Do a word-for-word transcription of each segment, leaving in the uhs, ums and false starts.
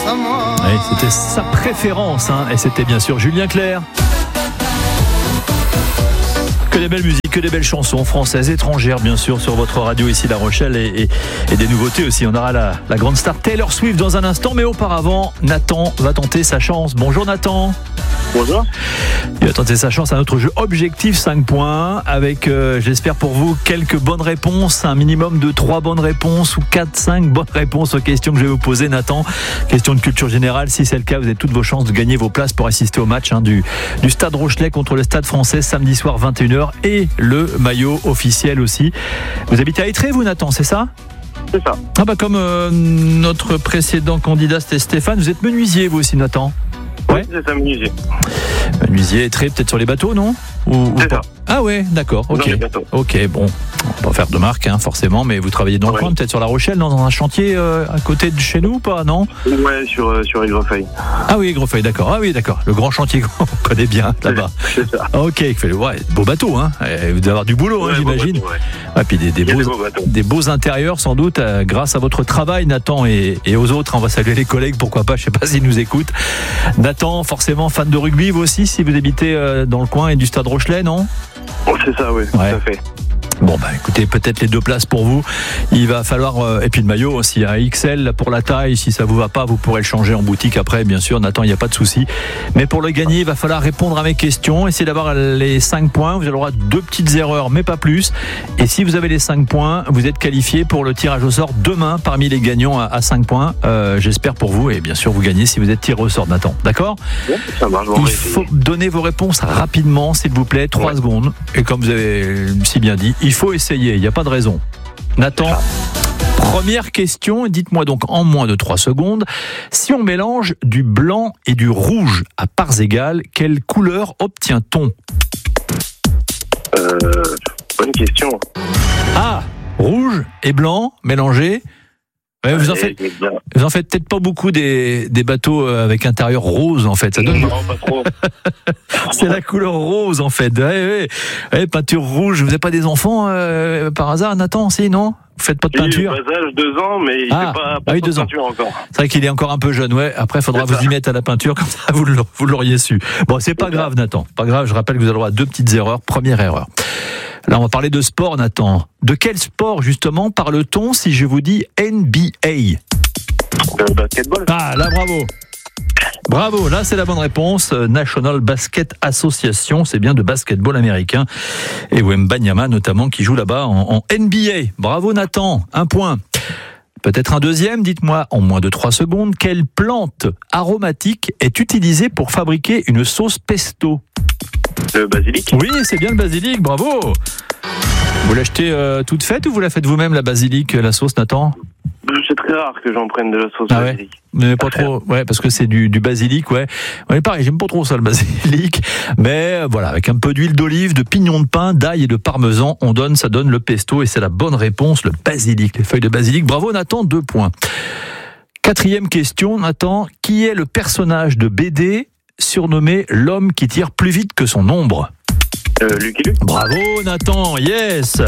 Oui, c'était sa préférence, hein, et c'était bien sûr Julien Clerc. Que des belles musiques, que des belles chansons françaises, étrangères bien sûr sur votre radio ici La Rochelle et, et, et des nouveautés aussi. On aura la, la grande star Taylor Swift dans un instant, mais auparavant Nathan va tenter sa chance. Bonjour Nathan. Bonjour. Il va tenter sa chance à notre jeu Objectif cinq points avec, euh, j'espère pour vous, quelques bonnes réponses, un minimum de trois bonnes réponses ou quatre, cinq bonnes réponses aux questions que je vais vous poser, Nathan. Question de culture générale. Si c'est le cas, vous avez toutes vos chances de gagner vos places pour assister au match hein, du, du Stade Rochelet contre le Stade Français samedi soir vingt et une heures et le maillot officiel aussi. Vous habitez à Étré, vous, Nathan, c'est ça ? C'est ça. Ah bah comme euh, notre précédent candidat, c'était Stéphane. Vous êtes menuisier, vous aussi, Nathan ? Ouais, c'est ça, menuisier. Menuisier, Étré, peut-être sur les bateaux, non ? Ou, C'est ou pas ? ça. Ah ouais, d'accord, ok. Ok, bon, on va pas faire de marque, hein, forcément, mais vous travaillez dans ouais. le coin, peut-être sur La Rochelle, dans un chantier euh, à côté de chez nous ou pas, non ? Ouais, sur, euh, sur Aigrefeuille. Ah oui, Aigrefeuille, d'accord. Ah oui, d'accord. Le grand chantier qu'on connaît bien là-bas. C'est ça. Ok, ouais, beau bateau, hein. Vous devez avoir du boulot, ouais, hein, j'imagine. Bateau, ouais. Ah, puis des, des, beaux, des, beaux des beaux intérieurs, sans doute, euh, grâce à votre travail, Nathan, et, et aux autres. On va saluer les collègues, pourquoi pas, je sais pas s'ils nous écoutent. Nathan, forcément fan de rugby, vous aussi, si vous habitez euh, dans le coin et du Stade Rochelet, non ? C'est ça, oui, ouais. Tout à fait. Bon bah écoutez, peut-être les deux places pour vous. Il va falloir euh, et puis le maillot aussi un X L pour la taille. Si ça vous va pas, vous pourrez le changer en boutique après. Bien sûr, Nathan, il n'y a pas de souci. Mais pour le gagner, il va falloir répondre à mes questions. Essayez d'avoir les cinq points. Vous avez le droit de deux petites erreurs, mais pas plus. Et si vous avez les cinq points, vous êtes qualifié pour le tirage au sort demain parmi les gagnants à, à cinq points. Euh, j'espère pour vous et bien sûr vous gagnez si vous êtes tiré au sort, Nathan. D'accord ? Ouais, ça marche. Il faut donner vos réponses rapidement, s'il vous plaît. Trois ouais. secondes. Et comme vous avez si bien dit, il faut essayer. Il n'y a pas de raison. Nathan, première question. Dites-moi donc en moins de trois secondes. Si on mélange du blanc et du rouge à parts égales, quelle couleur obtient-on ? Euh, bonne question. Ah, rouge et blanc mélangés. Ouais, vous, en faites, vous en faites peut-être pas beaucoup des, des bateaux avec intérieur rose en fait. Ça donne... Non, pas trop. C'est la couleur rose en fait. Ouais, ouais. Ouais, peinture rouge. Vous n'avez pas des enfants euh, par hasard, Nathan ? Si, non ? Vous faites pas de peinture ? Il a deux ans, mais il ah, fait pas, pas ah oui, de deux peinture ans. encore. C'est vrai qu'il est encore un peu jeune. Ouais. Après, il faudra c'est vous ça. y mettre à la peinture, comme ça vous l'auriez su. Bon, c'est pas c'est grave, ça. Nathan. Pas grave. Je rappelle que vous avez le droit à deux petites erreurs. Première erreur. Là, on va parler de sport, Nathan. De quel sport, justement, parle-t-on si je vous dis N B A ? Le basketball. Ah, là, bravo. Bravo, là, c'est la bonne réponse. National Basket Association, c'est bien de basketball américain. Et Wembanyama, notamment, qui joue là-bas en, en N B A. Bravo, Nathan. Un point. Peut-être un deuxième, dites-moi en moins de trois secondes, quelle plante aromatique est utilisée pour fabriquer une sauce pesto ? Le basilic. Oui, c'est bien le basilic, bravo. Vous l'achetez euh, toute faite ou vous la faites vous-même, la basilic, la sauce, Nathan ? C'est très rare que j'en prenne de la sauce ah basilic. Ouais. Mais pas trop, ouais, parce que c'est du, du basilic, ouais. Ouais, pareil, j'aime pas trop ça, le basilic. Mais voilà, avec un peu d'huile d'olive, de pignon de pain, d'ail et de parmesan, on donne, ça donne le pesto et c'est la bonne réponse, le basilic, les feuilles de basilic. Bravo, Nathan, deux points. Quatrième question, Nathan, qui est le personnage de B D surnommé l'homme qui tire plus vite que son ombre ? Euh, Lucky Luke. Bravo, Nathan, yes.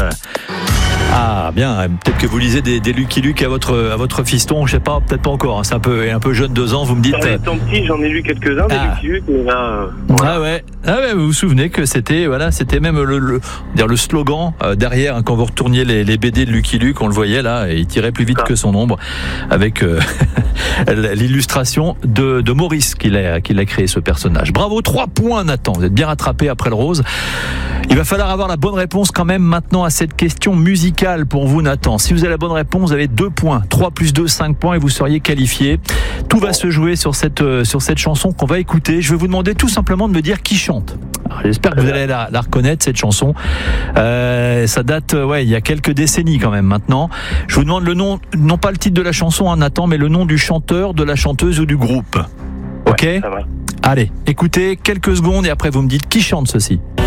Ah bien, peut-être que vous lisez des, des Lucky Luke à votre à votre fiston, je sais pas, peut-être pas encore. Hein, c'est un peu un peu jeune, deux ans. Vous me dites. Étant petit, j'en ai lu quelques-uns des ah. Lucky Luke, mais là. Euh, voilà. Ah ouais. Ah ouais. Vous vous souvenez que c'était voilà, c'était même le le, dire le slogan euh, derrière hein, quand vous retourniez les, les B D de Lucky Luke, on le voyait là, et il tirait plus vite ah. que son ombre, avec euh, l'illustration de de Maurice qui l'a qui l'a créé ce personnage. Bravo, trois points, Nathan. Vous êtes bien rattrapé après le rose. Il va falloir avoir la bonne réponse quand même maintenant à cette question musicale pour vous, Nathan. Si vous avez la bonne réponse, vous avez deux points. trois plus deux, cinq points et vous seriez qualifié. Tout va se jouer sur cette, euh, sur cette chanson qu'on va écouter. Je vais vous demander tout simplement de me dire qui chante. Alors, j'espère que vous allez la, la reconnaître, cette chanson. Euh, ça date, ouais, il y a quelques décennies quand même maintenant. Je vous demande le nom, non pas le titre de la chanson, hein, Nathan, mais le nom du chanteur, de la chanteuse ou du groupe. Ok ? Ouais, ça va. Allez, écoutez quelques secondes et après vous me dites qui chante ceci.